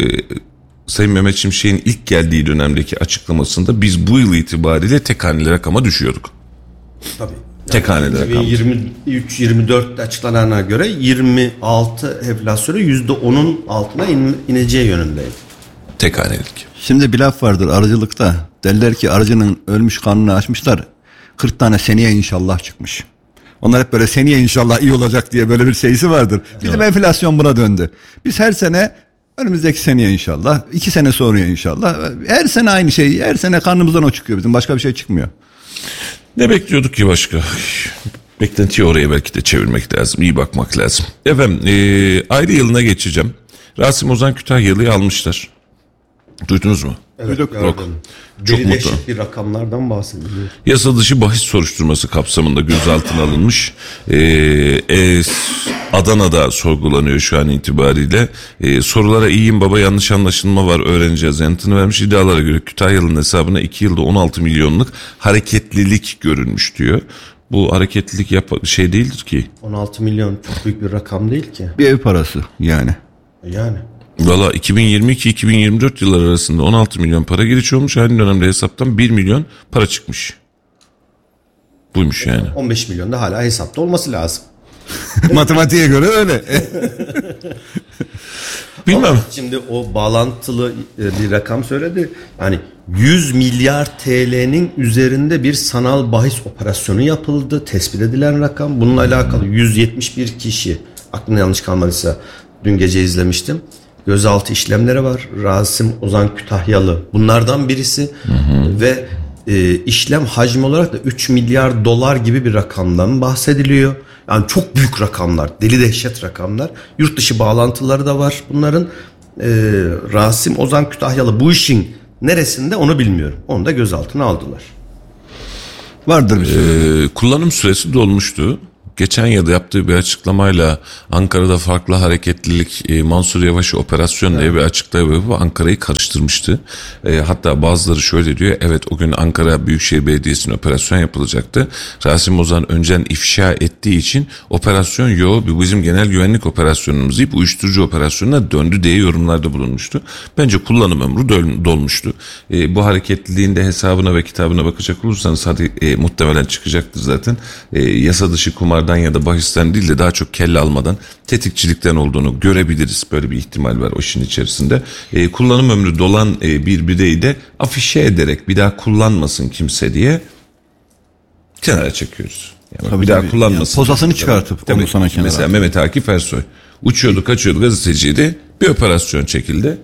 Sayın Mehmet Şimşek'in ilk geldiği dönemdeki açıklamasında biz bu yıl itibariyle tek haneli rakama düşüyorduk. Tabii. Tek haneli rakam. iki bin yirmi üç yirmi dörtte açıklanana göre yirmi altı enflasyonu yüzde onun altına in, ineceği yönündeydi. Tek hanelik. Şimdi bir laf vardır arıcılıkta. Derler ki arıcının ölmüş karnını açmışlar. kırk tane seneye inşallah çıkmış. Onlar hep böyle seneye inşallah iyi olacak diye böyle bir şeysi vardır. Bizim evet. enflasyon buna döndü. Biz her sene önümüzdeki seneye inşallah, iki sene sonraya inşallah. Her sene aynı şey. Her sene karnımızdan o çıkıyor bizim. Başka bir şey çıkmıyor. Ne bekliyorduk ki başka? Beklentiyi oraya belki de çevirmek lazım. İyi bakmak lazım. Efendim e, ayrı yılına geçeceğim. Rasim Ozan Kütahyalı'yı almışlar. Duydunuz mu? Evet, gördüm. Çok mutlu. Dehşet bir rakamlardan bahsediliyor. Yasa dışı bahis soruşturması kapsamında gözaltına alınmış. Ee, e, Adana'da sorgulanıyor şu an itibariyle. Ee, sorulara iyiyim baba yanlış anlaşılma var öğreneceğiz yanıtını vermiş. İddialara göre Kütahyalı'nın hesabına iki yılda on altı milyonluk hareketlilik görülmüş diyor. Bu hareketlilik yap- şey değildir ki. on altı milyon çok büyük bir rakam değil ki. Bir ev parası yani. Yani. Valla iki bin yirmi iki iki bin yirmi dört yılları arasında on altı milyon para giriş olmuş. Aynı dönemde hesaptan bir milyon para çıkmış. Buymuş yani. on beş milyon da hala hesapta olması lazım. Matematiğe göre öyle. Bilmem. Ama şimdi o bağlantılı bir rakam söyledi. Yani yüz milyar T L'nin üzerinde bir sanal bahis operasyonu yapıldı. Tespit edilen rakam. Bununla alakalı yüz yetmiş bir kişi, aklımda yanlış kalmadıysa dün gece izlemiştim. Gözaltı işlemleri var. Rasim Ozan Kütahyalı bunlardan birisi. Hı hı. Ve e, işlem hacmi olarak da üç milyar dolar gibi bir rakamdan bahsediliyor. Yani çok büyük rakamlar, deli dehşet rakamlar. Yurt dışı bağlantıları da var bunların. E, Rasim Ozan Kütahyalı bu işin neresinde onu bilmiyorum. Onu da gözaltına aldılar. Vardır bir şey. Ee, kullanım süresi dolmuştu. Geçen yıl yaptığı bir açıklamayla Ankara'da farklı hareketlilik e, Mansur Yavaş'ı operasyon diye evet. bir açıklama yapıp Ankara'yı karıştırmıştı. E, hatta bazıları şöyle diyor, evet o gün Ankara Büyükşehir Belediyesi'nin operasyon yapılacaktı. Rasim Ozan önceden ifşa ettiği için operasyon yo bu bizim genel güvenlik operasyonumuz deyip uyuşturucu operasyonuna döndü diye yorumlarda bulunmuştu. Bence kullanım ömrü dol, dolmuştu. E, bu hareketliliğin de hesabına ve kitabına bakacak olursanız hadi e, muhtemelen çıkacaktır zaten. E, yasa dışı kumar ya da bahisten değil de daha çok kelle almadan tetikçilikten olduğunu görebiliriz. Böyle bir ihtimal var o işin içerisinde. E, kullanım ömrü dolan e, bir bireyi de afişe ederek bir daha kullanmasın kimse diye kenara çekiyoruz. Yani tabii bir tabii. daha kullanmasın. Yani posasını çıkartıp onu sana kenara. Mesela Mehmet Akif Ersoy uçuyordu kaçıyordu gazeteciydi. Bir operasyon çekildi.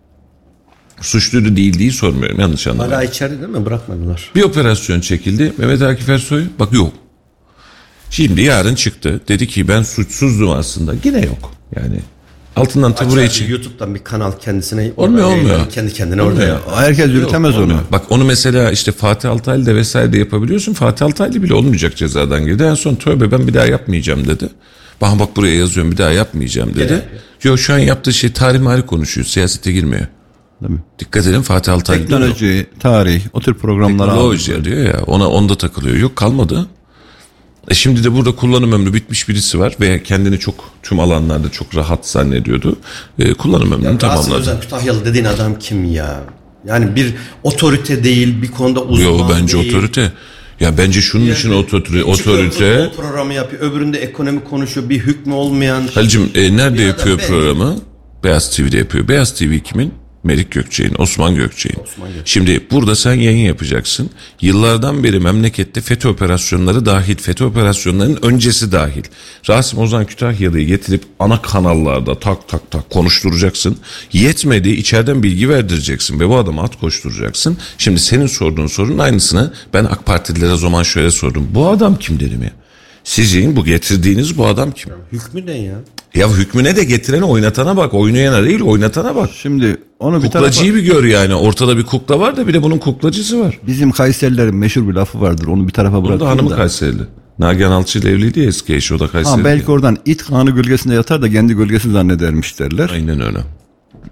Suçluydu değil değil sormuyorum yanlış anlamayın. Hala içeride değil mi? Bırakmadılar. Bir operasyon çekildi. Mehmet Akif Ersoy bak yok. Şimdi yarın çıktı. Dedi ki ben suçsuzdum aslında. Yine yok. Yani altından tabure için. YouTube'dan bir kanal kendisine olmuyor olmuyor. Kendi kendine orada. Ya. Herkes yürütemez onu. Bak onu mesela işte Fatih Altaylı'da vesaire de yapabiliyorsun. Fatih Altaylı bile olmayacak cezadan girdi. En son tövbe ben bir daha yapmayacağım dedi. Bak bak buraya yazıyorum bir daha yapmayacağım dedi. Yok şu an yaptığı şey tarih mari konuşuyor. Siyasete girmiyor. Tabii. Dikkat edin Fatih Altaylı. Teknoloji, tarih o tür programlara. Teknoloji diyor ya ona onda takılıyor. Yok kalmadı. E şimdi de burada kullanım ömrü bitmiş birisi var ve kendini çok tüm alanlarda çok rahat zannediyordu. E, kullanım ömrünü tamamladı. Rasim Ozan Kütahyalı dediğin adam kim ya? Yani bir otorite değil, bir konuda uzman Yo, bence değil. otorite. Ya bence şunun yani, için otorite. otorite. O programı yapıyor, öbüründe ekonomi konuşuyor, bir hükmü olmayan. Halicim e, nerede yapıyor programı? Beyaz T V'de yapıyor. Beyaz T V kimin? Melik Gökçek'in, Osman Gökçek'in. Osman Gökçek. Şimdi burada sen yayın yapacaksın. Yıllardan beri memlekette FETÖ operasyonları dahil, FETÖ operasyonlarının öncesi dahil. Rasim Ozan Kütahyalı'yı getirip ana kanallarda tak tak tak konuşturacaksın. Yetmedi, içeriden bilgi verdireceksin ve bu adama at koşturacaksın. Şimdi senin sorduğun sorunun aynısını ben AK Partililere o zaman şöyle sordum. Bu adam kim dedim ya? Sizin bu getirdiğiniz bu adam kim? Hükmü ne ya? Ya hükmüne de getirene oynatana bak. Oynayana değil oynatana bak. Şimdi onu bir kuklacıyı tarafa... bir gör yani. Ortada bir kukla var da bir de bunun kuklacısı var. Bizim Kayserilerin meşhur bir lafı vardır. Onu bir tarafa bırakın da. Hanımı da. Kayserili. Nagihan Alçı ile evliydi ya eski eşi o da Kayserili. Ha, belki oradan it kanı gölgesinde yatar da kendi gölgesi zannedermiş derler. Aynen öyle.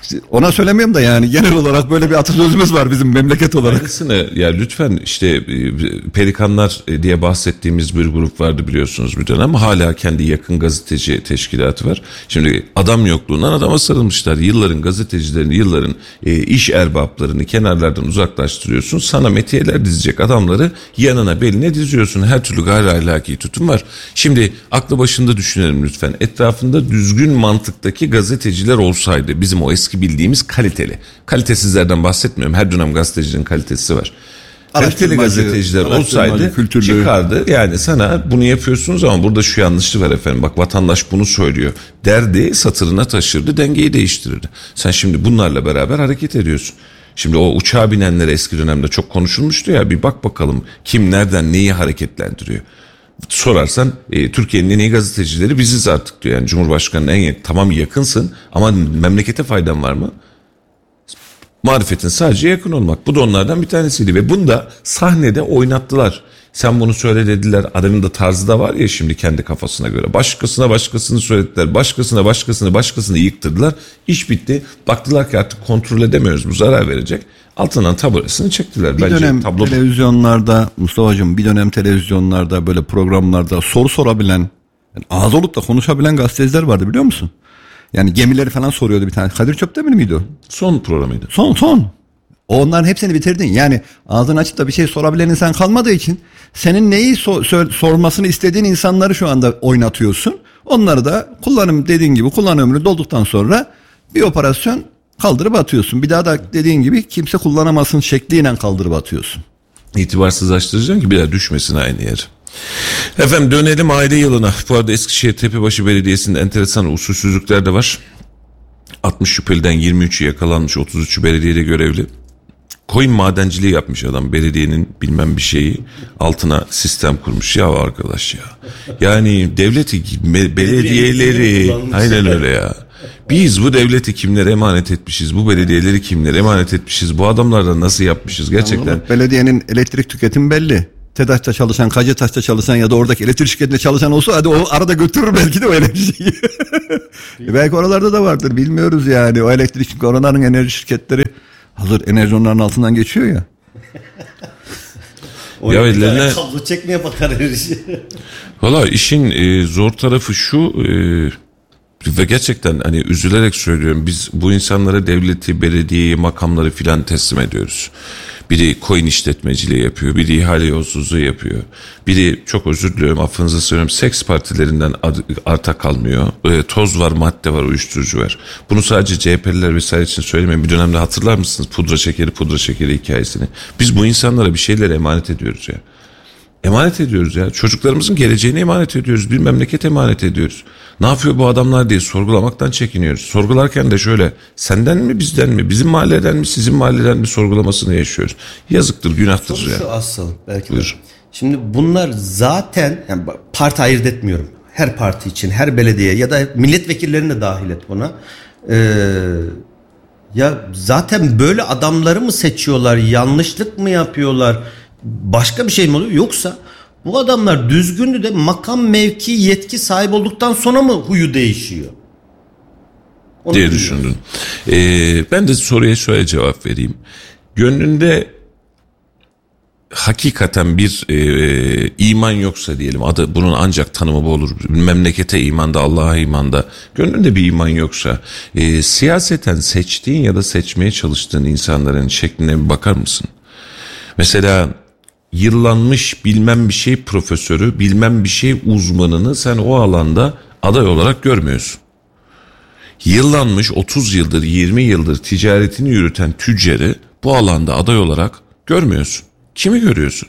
ona söylemiyorum da yani genel olarak böyle bir atasözümüz var bizim memleket olarak. Aynısını ya lütfen işte Pelikanlar diye bahsettiğimiz bir grup vardı biliyorsunuz bir dönem. Hala kendi yakın gazeteci teşkilatı var. Şimdi adam yokluğundan adama sarılmışlar. Yılların gazetecilerini, yılların e, iş erbaplarını kenarlardan uzaklaştırıyorsun. Sana metiyeler dizecek adamları yanına beline diziyorsun. Her türlü gayri ahlaki tutum var. Şimdi aklı başında düşünelim lütfen. Etrafında düzgün mantıktaki gazeteciler olsaydı bizim o eski bildiğimiz kaliteli. Kalitesizlerden bahsetmiyorum. Her dönem gazetecinin kalitesi var. Kaliteli gazeteciler olsaydı kültürlü. Çıkardı. Yani sana bunu yapıyorsunuz ama burada şu yanlışlık var efendim. Bak vatandaş bunu söylüyor. Derdi satırına taşırdı, dengeyi değiştirirdi. Sen şimdi bunlarla beraber hareket ediyorsun. Şimdi o uçağa binenlere eski dönemde çok konuşulmuştu ya, bir bak bakalım kim nereden neyi hareketlendiriyor. Sorarsan e, Türkiye'nin en iyi gazetecileri biziz artık diyor. Yani Cumhurbaşkanı'nın en yakın, tamam yakınsın ama memlekete faydan var mı? Marifetin sadece yakın olmak. Bu da onlardan bir tanesiydi ve bunu da sahnede oynattılar. Sen bunu söyle dediler. Adamın da tarzı da var ya şimdi kendi kafasına göre. Başkasına başkasını söylediler. Başkasına başkasını başkasını yıktırdılar. İş bitti. Baktılar ki artık kontrol edemiyoruz. Bu zarar verecek. Altından taburesini çektiler. Bir Bence dönem tablo... televizyonlarda Mustafa'cığım bir dönem televizyonlarda böyle programlarda soru sorabilen, yani ağız olup da konuşabilen gazeteciler vardı biliyor musun? Yani gemileri falan soruyordu bir tane. Kadir Çöptemir miydi o? Son programıydı. Son son. Onların hepsini bitirdin. Yani ağzını açıp da bir şey sorabilen insan kalmadığı için senin neyi so- sormasını istediğin insanları şu anda oynatıyorsun. Onları da kullanım dediğin gibi kullanım ömrü dolduktan sonra bir operasyon kaldırıp atıyorsun. Bir daha da dediğin gibi kimse kullanamasın şekliyle kaldırıp atıyorsun. İtibarsızlaştıracaksın ki bir daha düşmesin aynı yer. Efendim dönelim aile yılına. Bu arada Eskişehir Tepebaşı Belediyesi'nde enteresan usulsüzlükler de var. altmış şüpheliden yirmi üçü yakalanmış, otuz üçü belediyede görevli. Koyun madenciliği yapmış adam, belediyenin bilmem bir şeyi altına sistem kurmuş ya arkadaş ya. Yani devleti, belediyeleri aynen öyle ya. Biz bu devleti kimlere emanet etmişiz? Bu belediyeleri kimlere emanet etmişiz? Bu adamlardan nasıl yapmışız gerçekten? Anladım. Belediyenin elektrik tüketimi belli. TEDAŞ'ta çalışan, Kacetaş'ta çalışan ya da oradaki elektrik şirketinde çalışan olsa hadi o arada götürür belki de o enerjiyi. Belki oralarda da vardır bilmiyoruz yani. O elektrik çünkü oranların enerji şirketleri hazır enerji onların altından geçiyor ya. ya ellerine kablo çekmeye bakar enerji. Valla işin e, zor tarafı şu e, ve gerçekten hani üzülerek söylüyorum, biz bu insanlara devleti, belediyeyi, makamları filan teslim ediyoruz. Biri coin işletmeciliği yapıyor, biri ihale yolsuzluğu yapıyor. Biri, çok özür diliyorum affınıza söylüyorum, seks partilerinden arta kalmıyor. E, toz var, madde var, uyuşturucu var. Bunu sadece C H P'liler vesaire için söylemeyin. Bir dönemde hatırlar mısınız pudra şekeri, pudra şekeri hikayesini? Biz bu insanlara bir şeyler emanet ediyoruz ya. Emanet ediyoruz ya. Çocuklarımızın geleceğini emanet ediyoruz. Bir memleket emanet ediyoruz. Ne yapıyor bu adamlar diye sorgulamaktan çekiniyoruz. Sorgularken de şöyle, senden mi bizden mi, bizim mahalleden mi sizin mahalleden mi sorgulamasını yaşıyoruz. Yazıktır, günahtır Sorusu ya. Şu asıl belki de. Buyur. Şimdi bunlar zaten yani parti ayırt etmiyorum. Her parti için, her belediye ya da milletvekillerini de dahil et buna. Ee, ya zaten böyle adamları mı seçiyorlar? Yanlışlık mı yapıyorlar? Başka bir şey mi oluyor? Yoksa bu adamlar düzgündü de makam, mevki, yetki sahibi olduktan sonra mı huyu değişiyor? Onu diye düşündün. Ee, ben de soruya şöyle cevap vereyim. Gönlünde hakikaten bir e, iman yoksa diyelim, adı bunun ancak tanımı bu olur. Memlekete imanda, Allah'a imanda. Gönlünde bir iman yoksa e, siyaseten seçtiğin ya da seçmeye çalıştığın insanların şekline bir bakar mısın? Mesela yıllanmış bilmem bir şey profesörü, bilmem bir şey uzmanını sen o alanda aday olarak görmüyorsun. Yıllanmış otuz yıldır, yirmi yıldır ticaretini yürüten tüccarı bu alanda aday olarak görmüyorsun. Kimi görüyorsun?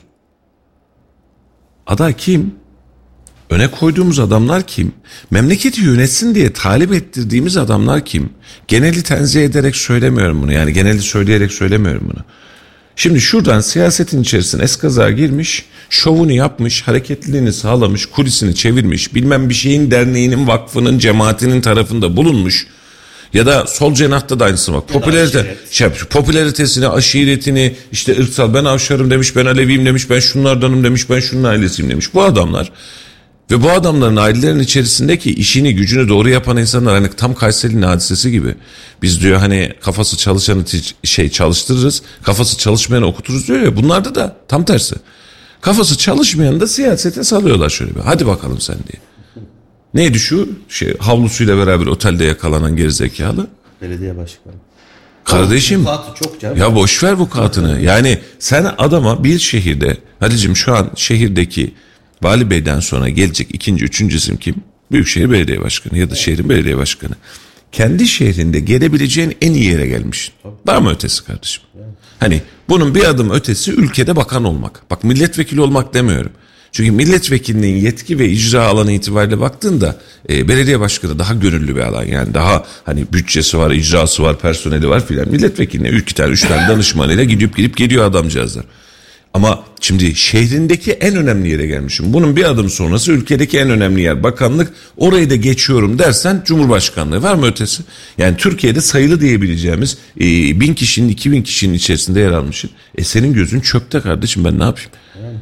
Aday kim? Öne koyduğumuz adamlar kim? Memleketi yönetsin diye talep ettirdiğimiz adamlar kim? Geneli tenzih ederek söylemiyorum bunu. Yani geneli söyleyerek söylemiyorum bunu. Şimdi şuradan siyasetin içerisine eskaza girmiş, şovunu yapmış, hareketliliğini sağlamış, kulisini çevirmiş, bilmem bir şeyin derneğinin, vakfının, cemaatinin tarafında bulunmuş. Ya da sol cenahta da aynısı bak. Popülarite, şey, popülaritesini, aşiretini, işte ırksal, ben Avşarım demiş, ben Aleviyim demiş, ben şunlardanım demiş, ben şunun ailesiyim demiş. Bu adamlar Ve bu adamların ailelerin içerisindeki işini gücünü doğru yapan insanlar hani tam Kayseri'nin hadisesi gibi. Biz diyor hani kafası çalışanı şey çalıştırırız, kafası çalışmayanı okuturuz diyor ya, bunlarda da tam tersi. Kafası çalışmayanı da siyasete salıyorlar şöyle bir. Hadi bakalım sen diye. Neydi şu şey havlusuyla beraber otelde yakalanan gerizekalı? Belediye başkanı. Kardeşim çok ya boş ver bu kağıtını. Yani sen adama bir şehirde, Halicim şu an şehirdeki Vali Bey'den sonra gelecek ikinci, üçüncü isim kim? Büyükşehir Belediye Başkanı ya da şehrin belediye başkanı. Kendi şehrinde gelebileceğin en iyi yere gelmiş. Var mı ötesi kardeşim? Hani bunun bir adım ötesi ülkede bakan olmak. Bak milletvekili olmak demiyorum. Çünkü milletvekilliğinin yetki ve icra alanı itibariyle baktığında e, belediye başkanı daha gönüllü bir alan. Yani daha hani bütçesi var, icrası var, personeli var filan. Milletvekilliğine iki tane, üç tane danışmanıyla gidip gidip geliyor adamcağızlar. Ama şimdi şehrindeki en önemli yere gelmişim. Bunun bir adım sonrası ülkedeki en önemli yer bakanlık. Orayı da geçiyorum dersen Cumhurbaşkanlığı. Var mı ötesi? Yani Türkiye'de sayılı diyebileceğimiz e, bin kişinin, iki bin kişinin içerisinde yer almışsın. E senin gözün çöpte kardeşim, ben ne yapayım? Yani.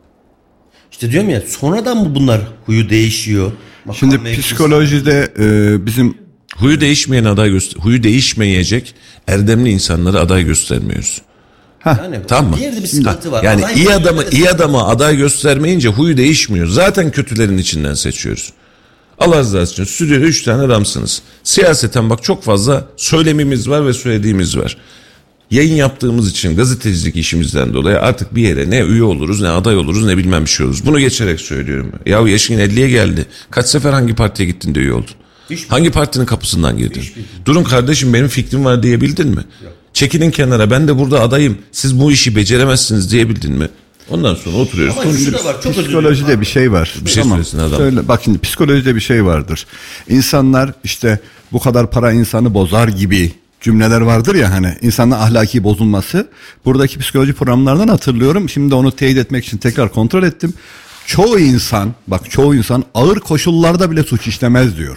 İşte diyorum ya, sonradan mı bunlar huyu değişiyor? Makam Şimdi mevkisi. Psikolojide e, bizim huyu değişmeyen aday göster, huyu değişmeyecek erdemli insanları aday göstermiyoruz. Yani tamam mı? Bir yerde bir sıkıntı var. Yani aday iyi adamı iyi adama aday göstermeyince huyu değişmiyor. Zaten kötülerin içinden seçiyoruz. Allah razı olsun. Stüdyoda üç tane adamsınız. Siyaseten bak çok fazla söylemimiz var ve söylediğimiz var. Yayın yaptığımız için gazetecilik işimizden dolayı artık bir yere ne üye oluruz, ne aday oluruz, ne bilmem bir şey oluruz. Bunu geçerek söylüyorum. Yahu yaşın elliye geldi. Kaç sefer hangi partiye gittin de üye oldun? Hiç hangi partinin kapısından girdin? Durun kardeşim, benim fikrim var diyebildin mi? Yok. Çekilin kenara, ben de burada adayım, siz bu işi beceremezsiniz diyebildin mi? Ondan sonra oturuyoruz, ama konuşuyoruz. var, çok psikolojide bir şey var. Bir şey tamam. söylesin adam. Söyle, bak şimdi psikolojide bir şey vardır. İnsanlar işte bu kadar para insanı bozar gibi cümleler vardır ya, hani insanın ahlaki bozulması. Buradaki psikoloji programlardan hatırlıyorum. Şimdi onu teyit etmek için tekrar kontrol ettim. Çoğu insan, bak çoğu insan ağır koşullarda bile suç işlemez diyor.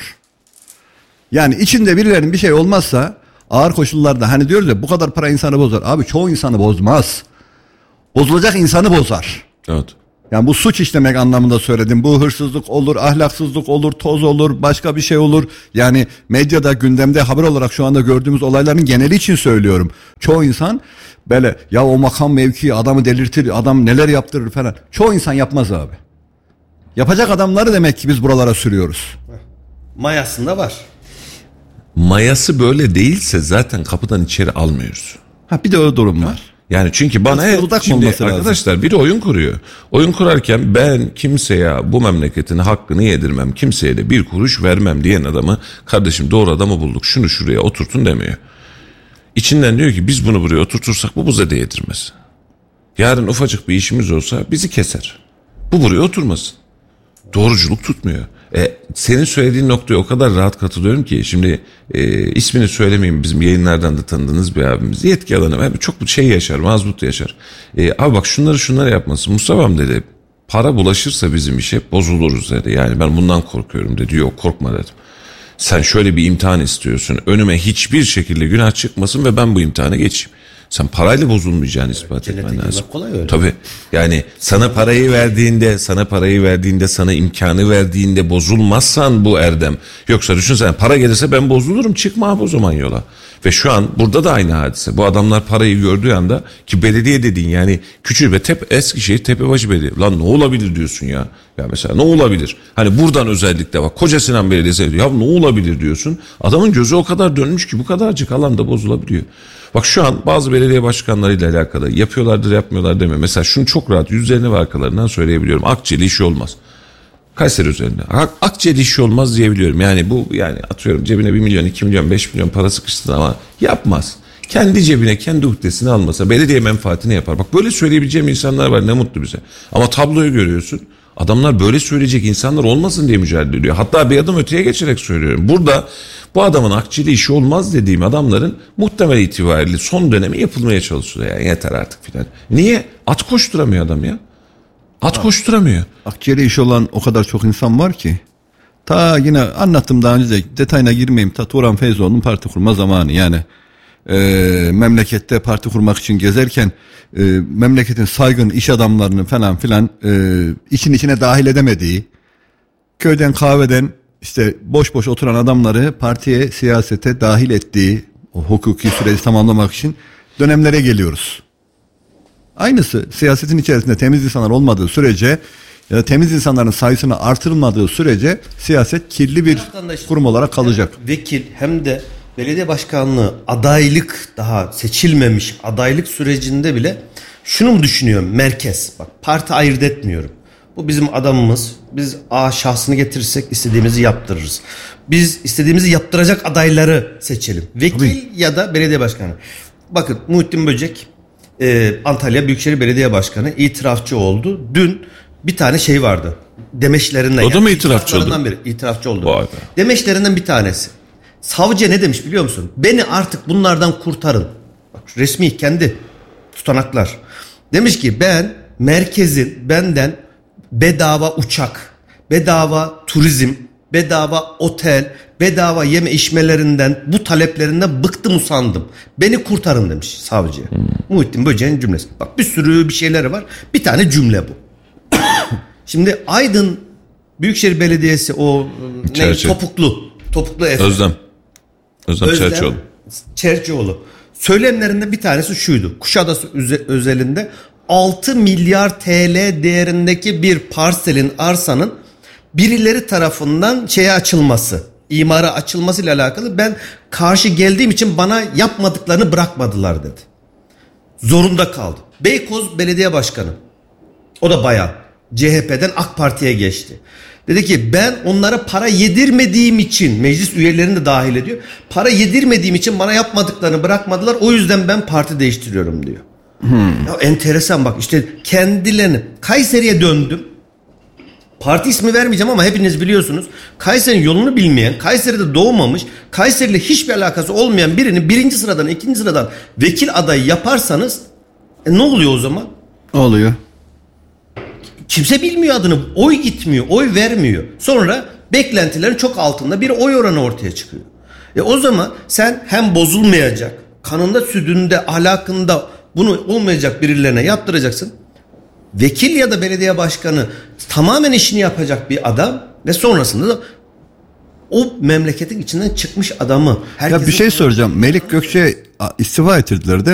Yani içinde birilerinin bir şey olmazsa ağır koşullarda, hani diyoruz ya bu kadar para insanı bozar. Abi çoğu insanı bozmaz. Bozulacak insanı bozar. Evet. Yani bu suç işlemek anlamında söyledim. Bu hırsızlık olur, ahlaksızlık olur, toz olur, başka bir şey olur. Yani medyada, gündemde haber olarak şu anda gördüğümüz olayların geneli için söylüyorum. Çoğu insan böyle ya o makam mevki adamı delirtir, adam neler yaptırır falan. Çoğu insan yapmaz abi. Yapacak adamları demek ki biz buralara sürüyoruz. Mayasında var. Mayası böyle değilse zaten kapıdan içeri almıyoruz. Ha bir de öyle durum var. Yani çünkü bana hep, şimdi arkadaşlar lazım. Biri oyun kuruyor. Oyun kurarken ben kimseye bu memleketin hakkını yedirmem, kimseye de bir kuruş vermem diyen adamı, kardeşim doğru adamı bulduk, şunu şuraya oturtun demiyor. İçinden diyor ki biz bunu buraya oturtursak bu bize de yedirmez. Yarın ufacık bir işimiz olsa bizi keser. Bu buraya oturmasın. Doğruculuk tutmuyor. E, senin söylediğin noktaya o kadar rahat katılıyorum ki şimdi e, ismini söylemeyeyim, bizim yayınlardan da tanıdığınız bir abimiz, yetki alanı abi çok şey yaşar, mazbut yaşar. E, abi bak şunları şunları yapmasın Mustafa'm dedi, para bulaşırsa bizim işe bozuluruz dedi. Yani ben bundan korkuyorum dedi. Yok korkma dedim. Sen şöyle bir imtihan istiyorsun, önüme hiçbir şekilde günah çıkmasın ve ben bu imtihanı geçeyim. Sen parayla bozulmayacağını ispat evet, etmen lazım. Tabii. Yani sana parayı verdiğinde, sana parayı verdiğinde, sana imkanı verdiğinde bozulmazsan bu erdem. Yoksa düşünsene para gelirse ben bozulurum, çıkma abi o zaman yola. Ve şu an burada da aynı hadise. Bu adamlar parayı gördüğü anda, ki belediye dediğin yani küçük ve tep Eskişehir Tepebaşı Belediye. Lan ne olabilir diyorsun ya. Ya mesela ne olabilir? Hani buradan özellikle bak Koca Sinan Belediyesi diyor. Ya ne olabilir diyorsun. Adamın gözü o kadar dönmüş ki bu kadarcık alanda bozulabiliyor. Bak şu an bazı belediye başkanlarıyla alakalı yapıyorlardır yapmıyorlar demiyor. Mesela şunu çok rahat yüzlerini ve arkalarından söyleyebiliyorum. Akçeli işi olmaz. Kayseri üzerinde. Akçeli işi olmaz diyebiliyorum. Yani bu yani atıyorum cebine bir milyon, iki milyon, beş milyon para sıkıştın ama yapmaz. Kendi cebine, kendi uhdesini almasa belediye menfaatini yapar. Bak böyle söyleyebileceğim insanlar var, ne mutlu bize. Ama tabloyu görüyorsun. Adamlar böyle söyleyecek insanlar olmasın diye mücadele ediyor. Hatta bir adım öteye geçerek söylüyorum. Burada bu adamın akçeli işi olmaz dediğim adamların muhtemel itibariyle son dönemi yapılmaya çalışıyor. Yani yeter artık filan. Niye? At koşturamıyor adam ya. At koşturamıyor. Akciğeri iş olan o kadar çok insan var ki. Ta yine anlattım daha önce de detayına girmeyeyim. Ta Turan Feyzoğlu'nun parti kurma zamanı yani. E, memlekette parti kurmak için gezerken e, memleketin saygın iş adamlarını falan filan e, için içine dahil edemediği, köyden kahveden işte boş boş oturan adamları partiye, siyasete dahil ettiği o hukuki süreci tamamlamak için dönemlere geliyoruz. Aynısı siyasetin içerisinde temiz insanlar olmadığı sürece ya da temiz insanların sayısını artırılmadığı sürece siyaset kirli bir kurum olarak kalacak. Hem vekil hem de belediye başkanlığı adaylık daha seçilmemiş adaylık sürecinde bile şunu mu düşünüyorum merkez? Bak parti ayırt etmiyorum. Bu bizim adamımız. Biz A şahsını getirirsek istediğimizi yaptırırız. Biz istediğimizi yaptıracak adayları seçelim. Vekil Tabii. ya da belediye başkanı. Bakın Muhittin Böcek e, Antalya Büyükşehir Belediye Başkanı itirafçı oldu. Dün bir tane şey vardı. Demeçlerinden. O da mı itirafçı oldu? Biri, itirafçı oldu. Demeçlerinden bir tanesi. Savcı ne demiş biliyor musun? Beni artık bunlardan kurtarın. Bak resmi kendi tutanaklar. Demiş ki ben merkezin benden bedava uçak, bedava turizm, bedava otel, bedava yeme içmelerinden, bu taleplerinden bıktım usandım. Beni kurtarın demiş savcıya. Hmm. Muhittin Böcek'in cümlesi. Bak bir sürü bir şeyleri var. Bir tane cümle bu. Şimdi Aydın Büyükşehir Belediyesi o ne, topuklu, topuklu Efe. Özlem. Özlem, Özlem Çerçioğlu. Çerçioğlu. Söylemlerinden bir tanesi şuydu. Kuşadası özelinde altı milyar T L değerindeki bir parselin, arsanın birileri tarafından şeye açılması, imara açılması ile alakalı ben karşı geldiğim için bana yapmadıklarını bırakmadılar dedi. Zorunda kaldı. Beykoz Belediye Başkanı. O da bayağı C H P'den AK Parti'ye geçti. Dedi ki ben onlara para yedirmediğim için, meclis üyelerini de dahil ediyor. Para yedirmediğim için bana yapmadıklarını bırakmadılar. O yüzden ben parti değiştiriyorum diyor. Hmm. Ya enteresan bak işte kendilerini Kayseri'ye döndüm. Parti ismi vermeyeceğim ama hepiniz biliyorsunuz. Kayseri'nin yolunu bilmeyen, Kayseri'de doğmamış, Kayseri'yle hiçbir alakası olmayan birini birinci sıradan, ikinci sıradan vekil adayı yaparsanız e, ne oluyor o zaman? Oluyor. Kimse bilmiyor adını. Oy gitmiyor, oy vermiyor. Sonra beklentilerin çok altında bir oy oranı ortaya çıkıyor. E o zaman sen hem bozulmayacak, kanında, sütünde, ahlakında bunu olmayacak birilerine yaptıracaksın. Vekil ya da belediye başkanı tamamen işini yapacak bir adam ve sonrasında da o memleketin içinden çıkmış adamı. Ya bir şey soracağım. Melik Gökçe istifa ettirdiler değil mi?